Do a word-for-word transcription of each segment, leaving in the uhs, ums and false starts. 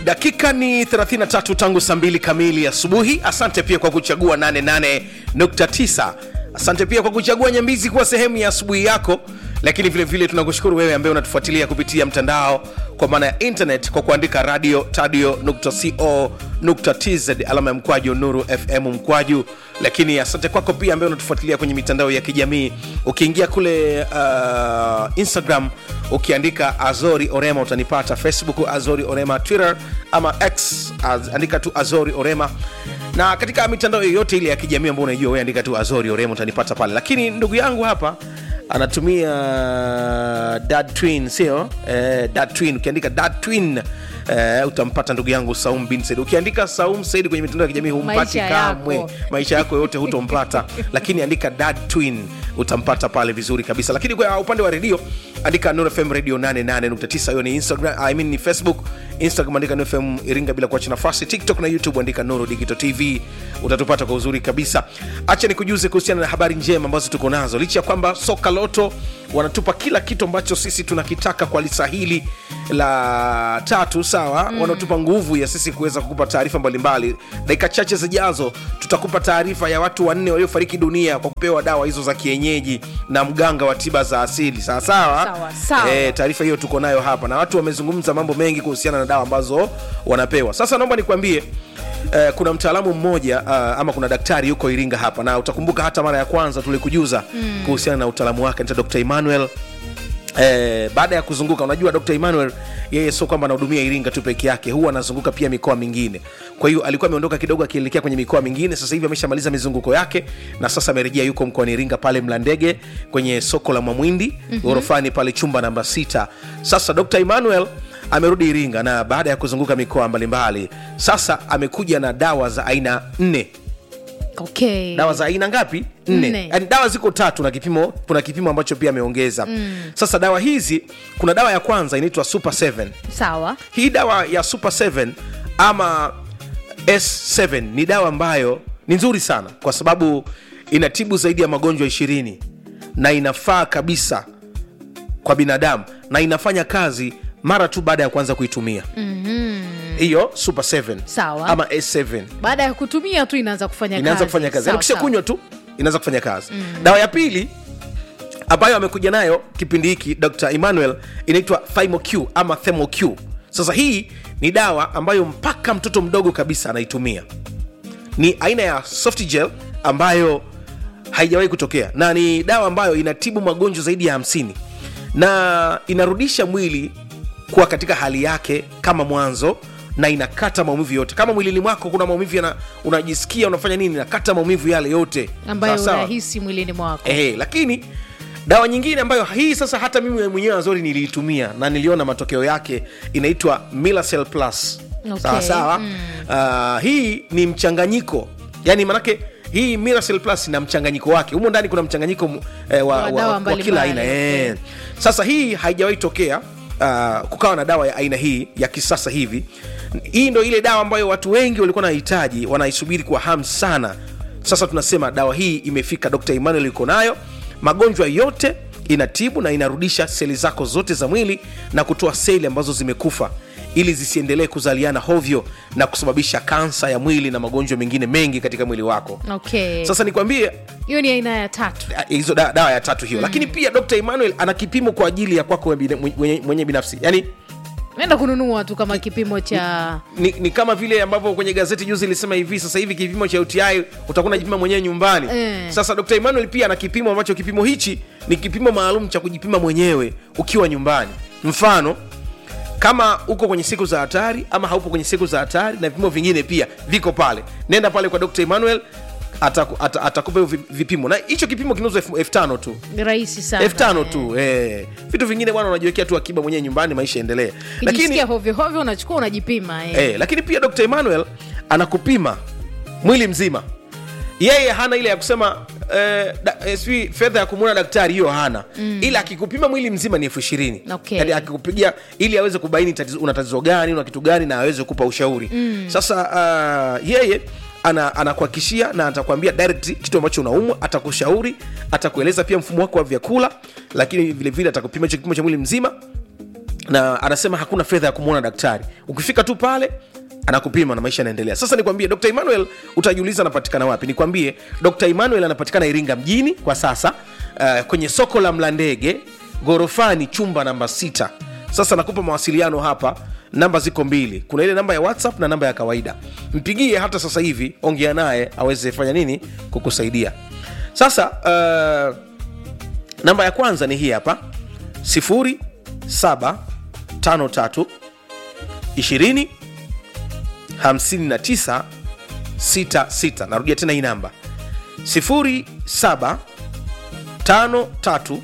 Dakika ni thelathini na tatu tangu saa mbili kamili asubuhi. Asante pia kwa kuchagua nane nane nukta tisa. Asante pia kwa kuchagua Nyambizi kuwa sehemu ya asubuhi yako. Lakini vile vile tunakushukuru wewe ambaye unatufuatilia kupitia mtandao kwa maana ya internet kwa kuandika radio tadio nukta co nukta tz alama ya mkwaju Nuru F M mkwaju. Lakini asante kwako pia ambaye unatufuatilia kwenye mitandao ya kijamii. Ukiingia kule uh, Instagram ukiandika Azori Orema utanipata, Facebook Azori Orema, Twitter ama X az, andika tu Azori Orema. Na katika mitandao yoyote ile ya kijamii ambayo unajua wewe andika tu Azori Orema utanipata pale. Lakini ndugu yangu hapa anatumia Dad Twin, sio? Eh, Dad Twin, ukiandika Dad Twin eh, utampata ndugu yangu Saum bin Said. Ukiandika Saum Said kwenye mitandao ya kijamii humpati kamwe. Maisha yako yote hutompata. Lakini andika Dad Twin utampata pale vizuri kabisa. Lakini kwa upande wa radio andika Nuru F M Radio nane nane nukta tisa. Hiyo ni Instagram, I mean ni Facebook. Instagram andika Nuru F M Iringa bila kuacha nafasi. TikTok na YouTube andika Nuru Digital T V. Utatupata kwa uzuri kabisa. Acha nikujuze kuhusiana na habari njema ambazo tuko nazo. Licha kwamba Soka Loto wanatupa kila kitu ambacho sisi tunakitaka kwa lisa hili la tatu, sawa? Mm. Wanatupa nguvu ya sisi kuweza kukupa taarifa mbalimbali. Dakika chache zijazo tutakupa taarifa ya watu wanne waliofariki dunia kwa kupewa dawa hizo za kienyeji na mganga wa tiba za asili. Sawa sawa? Sawa sawa. Eh, taarifa hiyo tuko nayo hapa na watu wamezungumza mambo mengi kuhusiana na dawa ambazo wanapewa. Sasa naomba nikwambie Uh, kuna mtaalamu mmoja uh, ama kuna daktari yuko Iringa hapa, na utakumbuka hata mara ya kwanza tulikujuza mm. kuhusiana na utaalamu wake. Ni Doctor Emmanuel. Eh, baada ya kuzunguka, unajua Doctor Emmanuel yeye sio kwamba anahudumia Iringa tu peke yake, huwa anazunguka pia mikoa mingine. Kwa hiyo alikuwa ameondoka kidogo akielekea kwenye mikoa mingine, sasa hivi ameshamaliza mizunguko yake na sasa amerejea yuko mkoani Iringa pale Mlandege kwenye soko la Mwamwindi, mm-hmm. ghorofani pale chumba namba sita. Sasa Doctor Emmanuel amerudi Iringa na baada ya kuzunguka mikoa mbalimbali, sasa amekuja na dawa za aina nne. Okay. Dawa za aina ngapi? Nne. Yaani dawa ziko tatu na kipimo, kuna kipimo ambacho pia ameongeza. Mm. Sasa dawa hizi, kuna dawa ya kwanza inaitwa Super seven. Sawa. Hii dawa ya Super seven ama S seven ni dawa ambayo ni nzuri sana kwa sababu inatibu zaidi ya magonjwa ishirini na inafaa kabisa kwa binadamu na inafanya kazi mara tu baada ya kuanza kuitumia. Mhm. Hiyo Super seven. Sawa. Ama S seven. Baada ya kutumia tu inaanza kufanya kazi. Inaanza kufanya kazi. Yaani kisha kunywa tu inaanza kufanya kazi. Mm. Dawa ya pili ambayo amekuja nayo kipindi hiki Doctor Emmanuel inaitwa ThymoQ ama ThermoQ. Sasa hii ni dawa ambayo mpaka mtoto mdogo kabisa anaitumia. Ni aina ya soft gel ambayo haijawahi kutokea na ni dawa ambayo inatibu magonjwa zaidi ya hamsini na inarudisha mwili kuwa katika hali yake kama mwanzo na inakata maumivu yote. Kama mwilini mwako kuna maumivu na unajisikia unafanya nini, inakata maumivu yale yote ambayo unahisi mwilini mwako. Eh, lakini dawa nyingine ambayo hii sasa hata mimi mwenyewe Azori niliitumia na niliona matokeo yake inaitwa Milacell Plus. Okay. Sawa sawa. Mm. Uh, hii ni mchanganyiko. Yaani manake hii Milacell Plus na mchanganyiko wake. Humo ndani kuna mchanganyiko eh, wa, wa, wa, wa kila aina. Eh. Okay. Sasa hii haijawahi tokea uh, kukawa na dawa ya aina hii ya kisasa hivi. Hii ndio ile dawa ambayo watu wengi walikuwa wanahitaji, wanaisubiri kwa hamu sana. Sasa tunasema dawa hii imefika. Doctor Emmanuel yuko nayo. Magonjwa yote inatibu na inarudisha seli zako zote za mwili na kutoa seli ambazo zimekufa ili zisiendelee kuzaliana hovyo na kusababisha kansa ya mwili na magonjwa mengine mengi katika mwili wako. Okay. Sasa nikwambie hiyo ni aina ya tatu. Hizo dawa da, ya tatu hiyo. Mm. Lakini pia Doctor Emmanuel ana kipimo kwa ajili ya kwako mwenye, mwenye binafsi. Yaani nenda kununua tu kama kipimo cha ni, ni, ni kama vile ambavyo kwenye gazeti juzi ilisema hivi sasa hivi kipimo cha U T I utakuwa unajipima mwenyewe nyumbani. Mm. Sasa Doctor Emmanuel pia ana kipimo ambacho kipimo hichi ni kipimo maalum cha kujipima mwenyewe ukiwa nyumbani. Mfano kama uko kwenye siku za hatari ama haupo kwenye siku za hatari, na vipimo vingine pia viko pale. Nenda pale kwa Doctor Emmanuel atakupa ata, ata vipimo. Na hicho kipimo kinauzwa elfu tano tu. Rahisi sana. elfu tano tu. Eh. Vitu vingine bwana unajiwekea tu akiba mwenyewe nyumbani, maisha endelee. Lakini hovyo hovyo unachukua unajipima eh. Eh, lakini pia Doctor Emmanuel anakupima mwili mzima. Yeye hana ile ya kusema eh, da, swi fedha ya kumuona daktari, hiyo hana. Mm. Ila akikupima mwili mzima ni elfu ishirini. Okay. Yaani akikupigia ili aweze kubaini tatizo, una tatizo gani, una kitu gani na aweze kukupa ushauri. Mm. Sasa uh, yeye ana anakuhakikishia na atakwambia direct kitu ambacho unaumwa, atakushauri, atakueleza pia mfumo wako wa vyakula, lakini vile vile atakupima hicho kipimo cha mwili mzima na anasema hakuna fedha ya kumuona daktari, ukifika tu pale anakupima na maisha yanaendelea. Sasa nikwambie Doctor Emmanuel, utajiuliza anapatikana wapi? Nikwambie Doctor Emmanuel anapatikana Iringa mjini kwa sasa, uh, kwenye soko la Mlandege, gorofani, chumba namba sita. Sasa nakupa mawasiliano hapa, namba ziko mbili, kuna ile namba ya WhatsApp na namba ya kawaida. Mpigie hata sasa hivi, ongea naye aweze fanya nini kukusaidia. Sasa uh, namba ya kwanza ni hii hapa, sifuri saba tano tatu ishirini hamsini na tisa sita sita. Narudia tena hii namba, sifuri saba tano tatu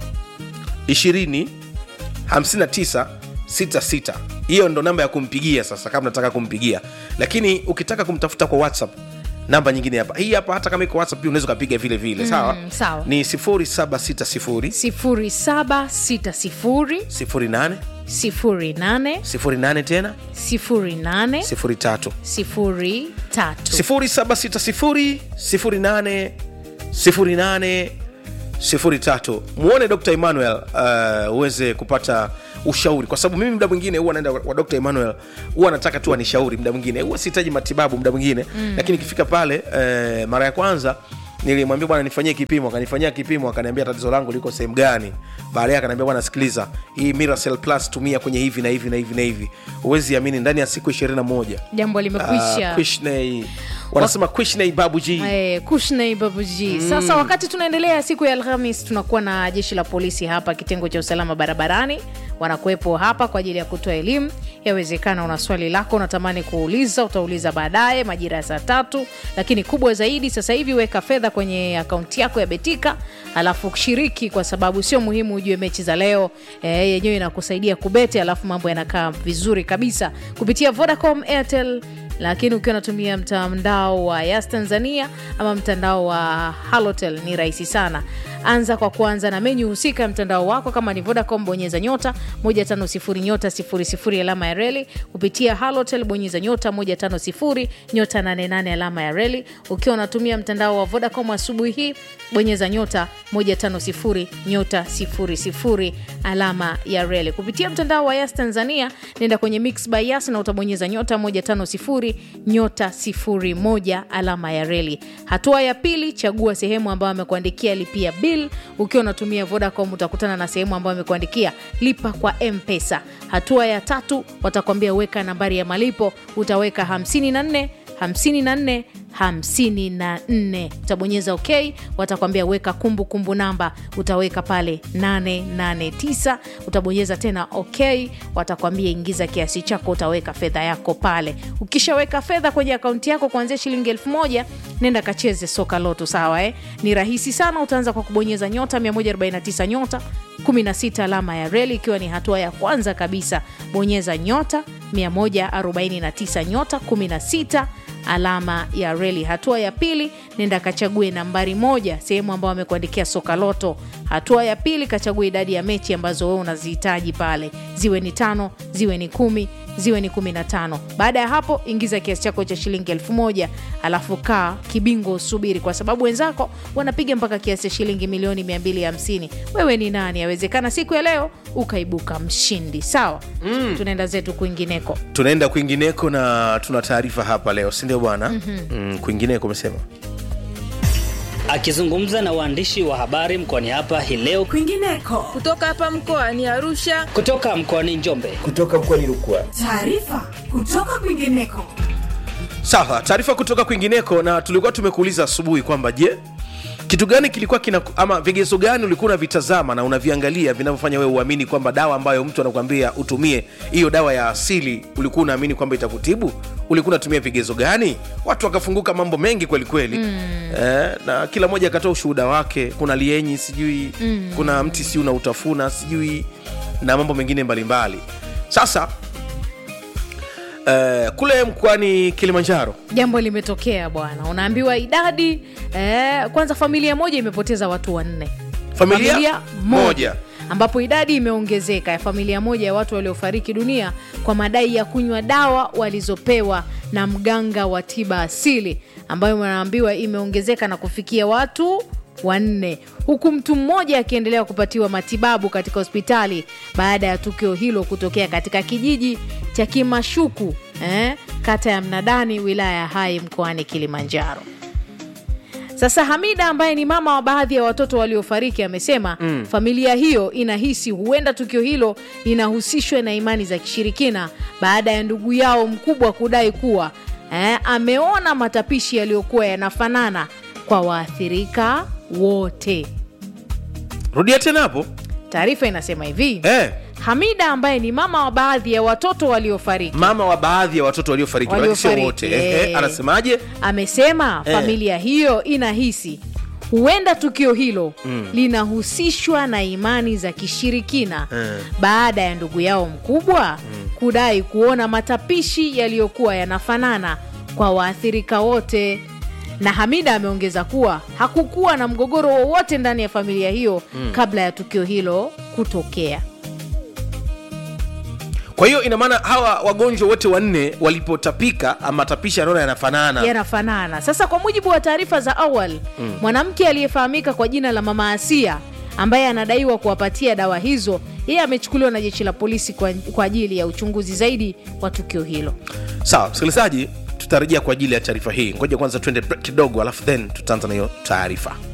ishirini hamsini na tisa sita sita. Hiyo ndo namba ya kumpigia sasa kama nataka kumpigia. Lakini ukitaka kumtafuta kwa WhatsApp, namba nyingine hapa, hii hapa, hata kama iko WhatsApp pia unaweza kupiga vile vile. mm, sawa sawa. Ni sifuri saba sita sifuri sifuri saba sita sifuri sifuri nane sifuri nane sifuri nane tena sifuri nane sifuri tatu sifuri tatu. sifuri saba sita sifuri sifuri nane sifuri nane sifuri tatu. Muone Doctor Emmanuel uh, uweze kupata ushauri, kwa sababu mimi muda mwingine huwa naenda kwa Doctor Emmanuel, huwa nataka tu anishauri, muda mwingine huwa sihitaji matibabu muda mwingine. mm. Lakini ikifika pale uh, mara ya kwanza nilimwambia bwana nifanyie kipimo, akanifanyia kipimo, akaniambia tatizo langu liko sehemu gani. Baadaye akaniambia bwana sikiliza, hii Miracell Plus tumia kwenye hivi na hivi na hivi na hivi. Uwezi amini, ndani ya siku ishirini na moja jambo limekwisha. uh, Kushney wanasema Kushney Babuji. Eh, Kushney Babuji. Mm. Sasa wakati tunaendelea siku ya Alhamis, tunakuwa na jeshi la polisi hapa, kitengo cha usalama barabarani, wanakuwepo hapa kwa ajili ya kutoa elimu. Yawezekana una swali lako unatamani kuuliza, utauliza baadaye majira ya saa tatu. Lakini kubwa zaidi sasa hivi, weka fedha kwenye akaunti yako ya Betika, alafu kushiriki, kwa sababu sio muhimu ujue mechi za leo, eh, yenyewe inakusaidia kubeti, alafu mambo yanakaa vizuri kabisa kupitia Vodacom, Airtel. Lakini ukiwa unatumia mtandao wa Yas Tanzania ama mtandao wa Halotel ni rahisi sana. Anza kwa kuanza na menu husika ya mtandao wako. Kama ni Vodacom, bonyeza nyota moja tano sifuri nyota sifuri sifuri alama ya reli. Kupitia Halotel, bonyeza nyota moja tano sifuri nyota nane nane alama ya reli. Ukiwa unatumia mtandao wa Vodacom asubuhi hii, bonyeza nyota moja tano sifuri nyota sifuri sifuri alama ya reli. Kupitia mtandao wa Yas Tanzania, nenda kwenye Mix by Yas na utabonyeza nyota moja tano sifuri nyota sifuri moja alama ya reli. Hatua ya pili, chagua sehemu ambayo amekuandikia lipia bill. Ukiwa unatumia Vodacom, utakutana na sehemu ambayo amekuandikia lipa kwa M-Pesa. Hatua ya tatu, watakwambia weka nambari ya malipo, utaweka hamsini na nne hamsini na nne hamsini na nne, utabonyeza okay. Watakwambia weka kumbu kumbu namba, utaweka pale nane nane tisa, utabonyeza tena okay. Watakwambia ingiza kiasi chako, utaweka fedha yako pale. Ukishaweka fedha kwenye akaunti yako kuanzia shilingi elfu moja, nenda kacheze soka loto, sawa eh? Ni rahisi sana. Utaanza kwa kubonyeza nyota mia moja arobaini na tisa nyota kumi na sita alama ya reli, ikiwa ni hatua ya kwanza kabisa. Bonyeza nyota mia moja arobaini na tisa nyota kumi na sita alama ya reli. Hatua ya pili, nenda kachague nambari moja, sehemu ambayo amekuandikia soka loto. Hatua ya pili, kachague idadi ya mechi ambazo wewe unazihitaji pale, ziwe ni tano, ziwe ni kumi, ziwe ni kumi na tano. Baada ya hapo, ingiza kiasi chako cha shilingi elfu moja, alafu kaa kibingo usubiri, kwa sababu wenzako wanapiga mpaka kiasi cha shilingi milioni mia mbili hamsini. Wewe ni nani? Yawezekana siku ya leo ukaibuka mshindi, sawa? Mm. Tunaenda zetu kwingineko. Tunaenda kwingineko na tuna taarifa hapa leo, si ndio bwana? Mm-hmm. Mm, kwingineko umesema. Akizungumza na waandishi wa habari mkoani hapa hii leo, kwingineko kutoka hapa mkoani Arusha, kutoka mkoani Njombe, kutoka mkoani Rukwa. Taarifa kutoka kwingineko. Sawa, taarifa kutoka kwingineko. Na tulikuwa tumekuuliza asubuhi kwamba je, kitu gani kilikuwa kina, ama vigezo gani ulikuwa unavitazama na unaviangalia vinavyofanya wewe uamini kwamba dawa ambayo mtu anakuambia utumie hiyo dawa ya asili ulikuwa unaamini kwamba itakutibu? Ulikuwa unatumia vigezo gani? Watu wakafunguka mambo mengi kweli kweli. Mm. Eh, na kila mmoja akatoa ushuhuda wake. Kuna lienyi sijui, mm. kuna mti si una utafuna sijui, na mambo mengine mbalimbali mbali. Sasa Uh, kule mkoani Kilimanjaro jambo limetokea bwana. Unaambiwa idadi eh, kwanza familia moja imepoteza watu wanne. Familia, familia moja. moja ambapo idadi imeongezeka ya familia moja ya watu waliofariki dunia kwa madai ya kunywa dawa walizopewa na mganga wa tiba asili, ambayo wanaambiwa imeongezeka na kufikia watu wanne, huku mtu mmoja akiendelea kupatiwa matibabu katika hospitali baada ya tukio hilo kutokea katika kijiji cha Kimashuku, eh, kata ya Mnadani, wilaya ya Hai, mkoani Kilimanjaro. Sasa Hamida ambaye ni mama wa baadhi ya watoto waliofariki amesema mm. familia hiyo inahisi huenda tukio hilo linahusishwa na imani za kishirikina baada ya ndugu yao mkubwa kudai kuwa eh, ameona matapishi yaliyokuwa yanafanana kwa waathirika wote. Rudia tena hapo. Taarifa inasema hivi. Eh. Hamida ambaye ni mama wa baadhi ya watoto waliofariki. Mama wa baadhi ya watoto waliofariki, waliofariki. wote. Eh, eh, anasemaje? Amesema eh. familia hiyo inahisi huenda tukio hilo mm. linahusishwa na imani za kishirikina mm. baada ya ndugu yao mkubwa mm. kudai kuona matapishi yaliyokuwa yanafanana kwa waathirika wote. Na Hamida ameongeza kuwa hakukuwa na mgogoro wowote ndani ya familia hiyo mm. kabla ya tukio hilo kutokea. Kwa hiyo ina maana hawa wagonjwa wote wanne walipotapika ama tapisha yanaona yanafanana. Yanafanana. Sasa kwa mujibu wa taarifa za awali, mm. mwanamke aliyefahamika kwa jina la Mama Asia ambaye anadaiwa kuwapatia dawa hizo, yeye amechukuliwa na jeshi la polisi kwa, kwa ajili ya uchunguzi zaidi wa tukio hilo. Sawa, msikilizaji, tutarejea kwa ajili ya taarifa hii. Ngoja kwanza twende break kidogo, alafu then tutaanza na hiyo taarifa.